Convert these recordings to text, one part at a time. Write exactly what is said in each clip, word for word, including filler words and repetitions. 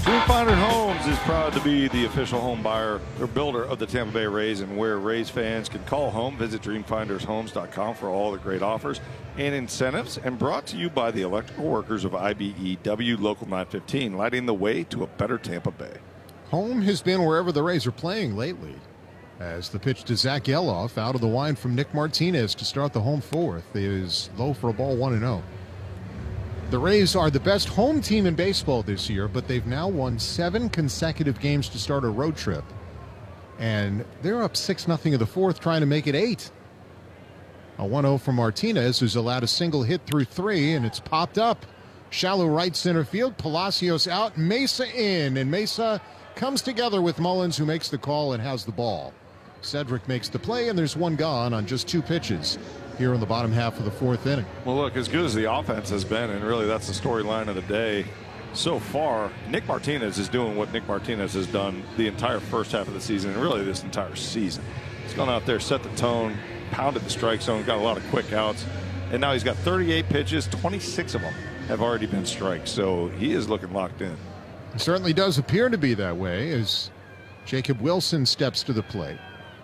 Dreamfinder Homes is proud to be the official home buyer or builder of the Tampa Bay Rays, and where Rays fans can call home. Visit dream finders homes dot com for all the great offers and incentives. And brought to you by the electrical workers of I B E W Local nine fifteen, lighting the way to a better Tampa Bay. Home has been wherever the Rays are playing lately. As the pitch to Zach Geloff, out of the line from Nick Martinez to start the home fourth, is low for a ball, one and oh. The Rays are the best home team in baseball this year, but they've now won seven consecutive games to start a road trip. And they're up six nothing in the fourth, trying to make it eight. A one oh from Martinez, who's allowed a single hit through three, and it's popped up. Shallow right center field, Palacios out, Mesa in, and Mesa comes together with Mullins, who makes the call and has the ball. Cedric makes the play, and there's one gone on just two pitches here in the bottom half of the fourth inning. Well, look, as good as the offense has been, and really that's the storyline of the day so far, Nick Martinez is doing what Nick Martinez has done the entire first half of the season, and really this entire season. He's gone out there, set the tone, pounded the strike zone, got a lot of quick outs, and now he's got thirty-eight pitches, twenty-six of them have already been strikes, so he is looking locked in. It certainly does appear to be that way as Jacob Wilson steps to the plate.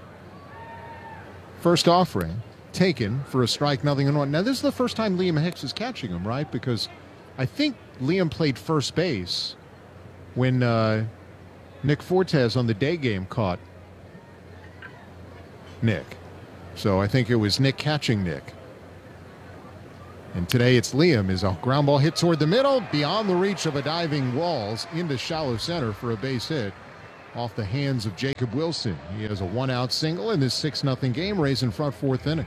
First offering taken for a strike, nothing and one. Now, this is the first time Liam Hicks is catching him, right? Because I think Liam played first base when uh, Nick Fortes on the day game caught Nick. So I think it was Nick catching Nick. And today it's Liam. Is a ground ball hit toward the middle, beyond the reach of a diving Walls, into shallow center for a base hit off the hands of Jacob Wilson. He has a one-out single in this six nothing game, Rays in front fourth inning.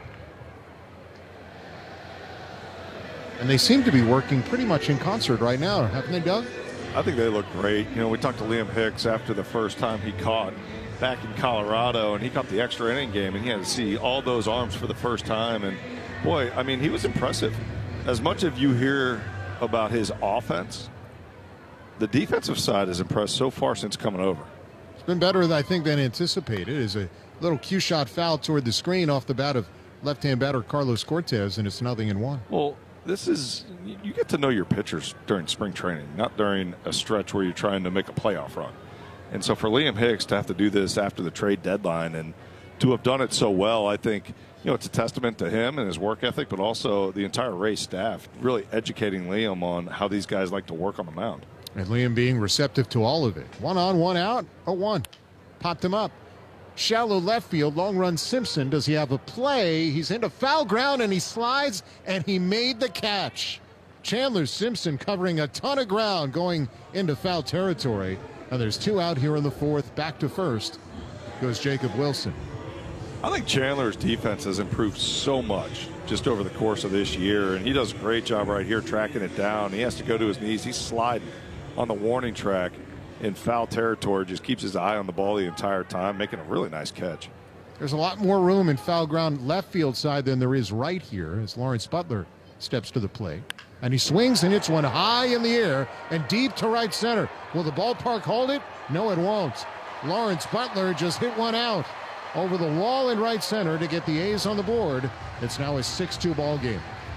And they seem to be working pretty much in concert right now, haven't they, Doug? I think they look great. You know, we talked to Liam Hicks after the first time he caught back in Colorado, and he caught the extra inning game, and he had to see all those arms for the first time. And, boy, I mean, he was impressive. As much as you hear about his offense, the defensive side has impressed so far since coming over. It's been better, I think, than anticipated. It's a little cue shot foul toward the screen off the bat of left-hand batter Carlos Cortez, and it's nothing in one. Well, this is, you get to know your pitchers during spring training, not during a stretch where you're trying to make a playoff run. And so for Liam Hicks to have to do this after the trade deadline and to have done it so well, I think, you know, it's a testament to him and his work ethic, but also the entire Rays staff really educating Liam on how these guys like to work on the mound. And Liam being receptive to all of it. One on, one out, oh one. Popped him up. Shallow left field, long run Simpson. Does he have a play? He's into foul ground, and he slides, and he made the catch. Chandler Simpson covering a ton of ground going into foul territory. And there's two out here in the fourth. Back to first goes Jacob Wilson. I think Chandler's defense has improved so much just over the course of this year, and he does a great job right here tracking it down. He has to go to his knees. He's sliding on the warning track in foul territory, just keeps his eye on the ball the entire time, making a really nice catch. There's a lot more room in foul ground left field side than there is right here as Lawrence Butler steps to the plate. And he swings and hits one high in the air and deep to right center. Will the ballpark hold it? No, it won't. Lawrence Butler just hit one out over the wall in right center to get the A's on the board. It's now a six two ball game.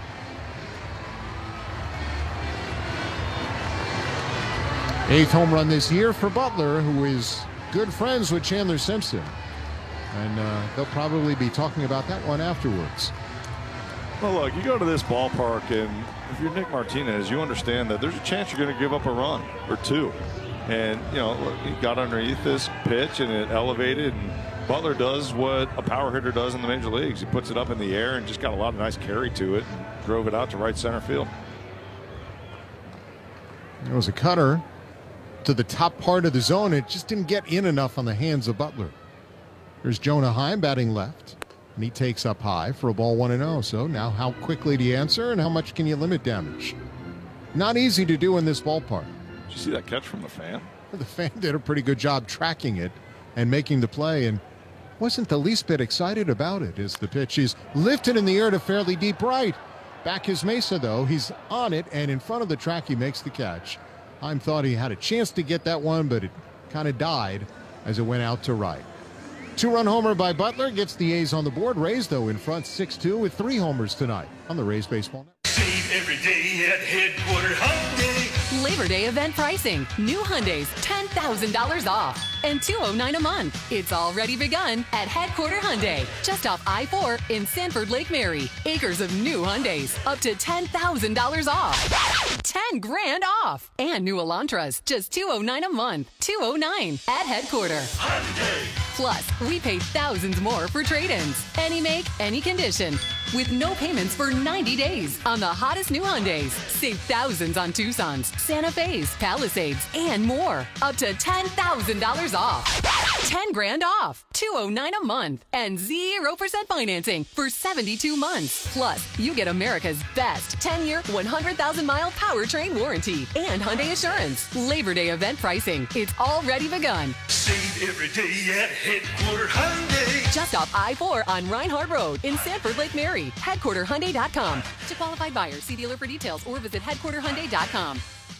Eighth home run this year for Butler, who is good friends with Chandler Simpson. And uh, they'll probably be talking about that one afterwards. Well, look, you go to this ballpark, and if you're Nick Martinez, you understand that there's a chance you're going to give up a run or two. And, you know, look, he got underneath this pitch, and it elevated, and Butler does what a power hitter does in the major leagues. He puts it up in the air and just got a lot of nice carry to it and drove it out to right center field. It was a cutter to the top part of the zone. It just didn't get in enough on the hands of Butler. There's Jonah Heim batting left, and he takes up high for a ball one and oh. So now how quickly do you answer, and how much can you limit damage? Not easy to do in this ballpark. Did you see that catch from the fan? The fan did a pretty good job tracking it and making the play, and wasn't the least bit excited about it as the pitch is lifted in the air to fairly deep right. Back is Mesa, though. He's on it, and in front of the track, he makes the catch. Heim thought he had a chance to get that one, but it kind of died as it went out to right. Two-run homer by Butler gets the A's on the board. Rays, though, in front six two with three homers tonight on the Rays Baseball Network. Save every day at Headquarter Hyundai. Labor Day event pricing. New Hyundais, ten thousand dollars off. And two hundred nine dollars a month. It's already begun at Headquarter Hyundai. Just off I four in Sanford Lake Mary. Acres of new Hyundais. Up to ten thousand dollars off. ten grand off. And new Elantras. Just two hundred nine dollars a month. two hundred nine dollars at Headquarter. Hyundai. Plus, we pay thousands more for trade-ins. Any make, any condition. With no payments for ninety days on the hottest new Hyundais. Save thousands on Tucsons, Santa Fe's, Palisades, and more. Up to ten thousand dollars off. ten grand off. two hundred nine dollars a month. And zero percent financing for seventy-two months. Plus, you get America's best ten-year, one hundred thousand mile powertrain warranty and Hyundai Assurance. Labor Day event pricing. It's already begun. Save every day at Headquarter Hyundai. Just off I four on Reinhardt Road in Sanford Lake Mary. Headquarter Hyundai dot com. To qualified buyers, see dealer for details or visit Headquarter Hyundai dot com.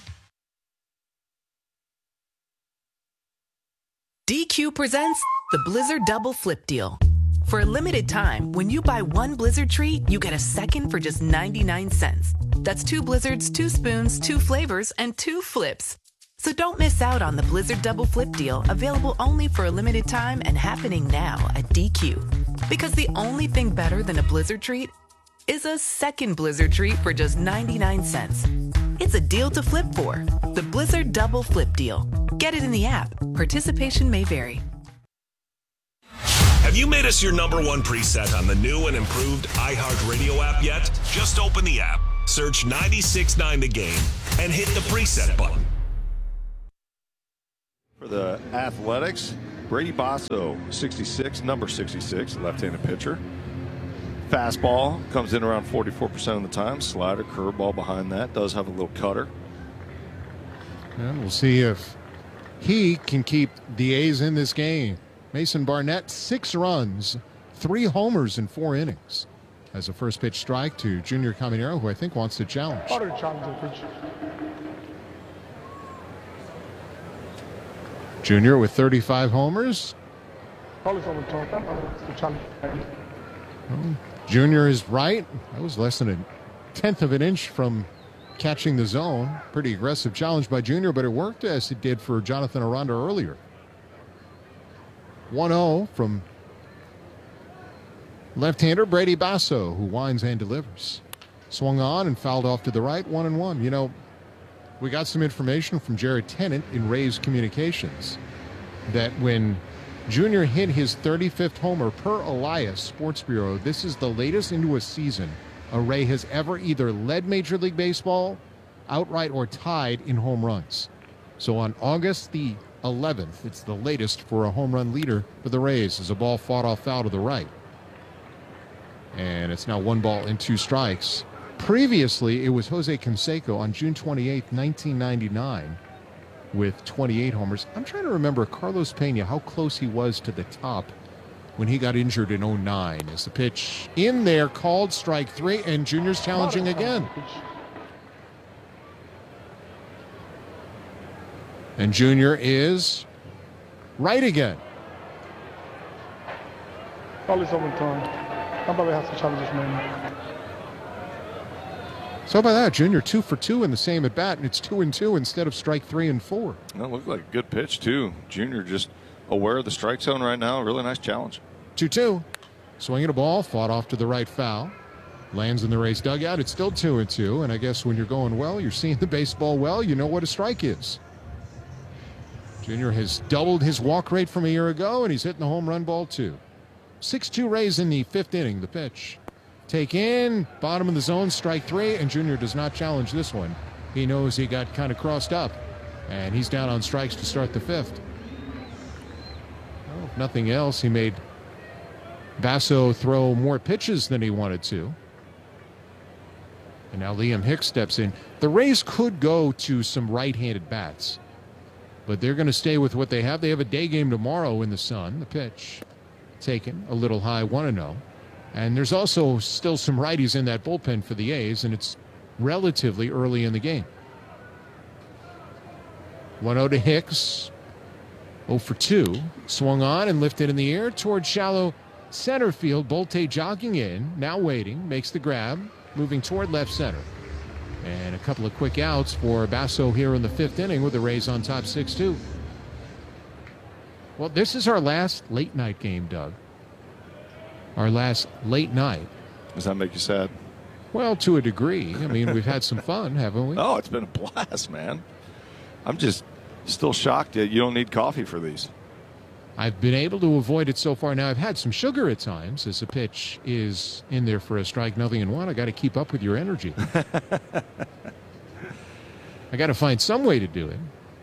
D Q presents the Blizzard Double Flip Deal. For a limited time, when you buy one Blizzard treat, you get a second for just ninety-nine cents. That's two Blizzards, two spoons, two flavors, and two flips. So don't miss out on the Blizzard Double Flip Deal, available only for a limited time and happening now at D Q. Because the only thing better than a Blizzard treat is a second Blizzard treat for just ninety-nine cents. It's a deal to flip for. The Blizzard Double Flip Deal. Get it in the app. Participation may vary. Have you made us your number one preset on the new and improved iHeartRadio app yet? Just open the app, search ninety-six point nine The Game, and hit the preset button. For the Athletics, Brady Basso, sixty-six, number sixty-six, left-handed pitcher. Fastball comes in around forty-four percent of the time. Slider, curveball behind that. Does have a little cutter. And we'll see if he can keep the A's in this game. Mason Barnett, six runs, three homers in four innings. As a first pitch strike to Junior Caminero, who I think wants to challenge. Junior with thirty-five homers. Oh, Junior is right. That was less than a tenth of an inch from catching the zone. Pretty aggressive challenge by Junior, but it worked as it did for Jonathan Aranda earlier. one oh from left-hander Brady Basso, who winds and delivers. Swung on and fouled off to the right, one and one. You know, we got some information from Jared Tennant in Rays Communications that when Junior hit his thirty-fifth homer per Elias Sports Bureau, this is the latest into a season a Ray has ever either led Major League Baseball outright or tied in home runs. So on August the eleventh, it's the latest for a home run leader for the Rays as a ball fought off foul to the right. And it's now one ball and two strikes. Previously, it was Jose Canseco on June twenty-eighth, nineteen ninety-nine with twenty-eight homers. I'm trying to remember Carlos Pena, how close he was to the top when he got injured in oh nine. As the pitch in there, called strike three, and Junior's challenging again. And Junior is right again. Ball is over time. Somebody has to challenge this man. So how about that? Junior two for two in the same at bat, and it's two and two instead of strike three and four. That looked like a good pitch, too. Junior just aware of the strike zone right now. Really nice challenge. two two. Swinging a ball, fought off to the right foul. Lands in the Rays dugout. It's still two and two, and I guess when you're going well, you're seeing the baseball well, you know what a strike is. Junior has doubled his walk rate from a year ago, and he's hitting the home run ball, too. six two Rays in the fifth inning. The pitch. Take in, bottom of the zone, strike three, and Junior does not challenge this one. He knows he got kind of crossed up, and he's down on strikes to start the fifth. Well, if nothing else, he made Basso throw more pitches than he wanted to. And now Liam Hicks steps in. The Rays could go to some right-handed bats, but they're going to stay with what they have. They have a day game tomorrow in the sun. The pitch taken a little high, one and oh. And there's also still some righties in that bullpen for the A's, and it's relatively early in the game. one oh to Hicks. oh for two. Swung on and lifted in the air toward shallow center field. Bolte jogging in, now waiting, makes the grab, moving toward left center. And a couple of quick outs for Basso here in the fifth inning with the Rays on top six two. Well, this is our last late night game, Doug. Our last late night. Does that make you sad? Well, to a degree. I mean, we've had some fun, haven't we? Oh, it's been a blast, man. I'm just still shocked that you don't need coffee for these. I've been able to avoid it so far. Now, I've had some sugar at times as the pitch is in there for a strike, nothing in one. I got to keep up with your energy. I got to find some way to do it.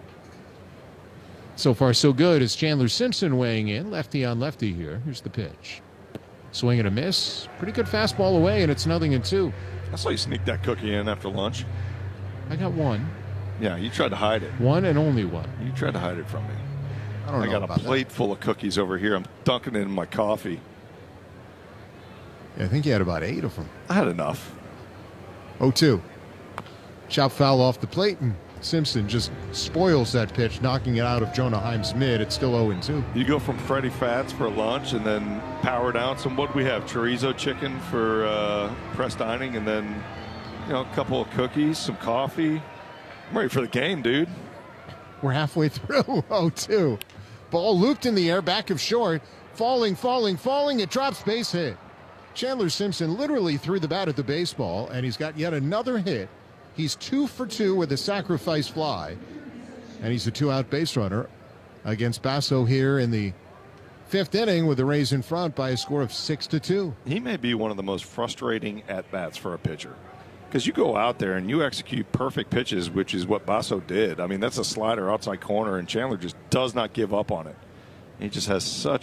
So far, so good as Chandler Simpson weighing in. Lefty on lefty here. Here's the pitch. Swing and a miss. Pretty good fastball away, and it's nothing in two. I saw you sneak that cookie in after lunch. I got one. Yeah, you tried to hide it. One and only one. You tried to hide it from me. I don't I know got a about plate that. full of cookies over here. I'm dunking it in my coffee. Yeah, I think you had about eight of them. I had enough. oh two. Chop foul off the plate, and Simpson just spoils that pitch, knocking it out of Jonah Heim's mid. It's still oh two. You go from Freddy Fats for lunch and then power down some. What do we have? Chorizo chicken for uh, press dining, and then you know a couple of cookies, some coffee. I'm ready for the game, dude. We're halfway through. oh two. Ball looped in the air, back of short. Falling, falling, falling. It drops, base hit. Chandler Simpson literally threw the bat at the baseball, and he's got yet another hit. He's two for two with a sacrifice fly, and he's a two-out base runner against Basso here in the fifth inning with the Rays in front by a score of six to two. He may be one of the most frustrating at-bats for a pitcher. Because you go out there and you execute perfect pitches, which is what Basso did. I mean, that's a slider outside corner, and Chandler just does not give up on it. He just has such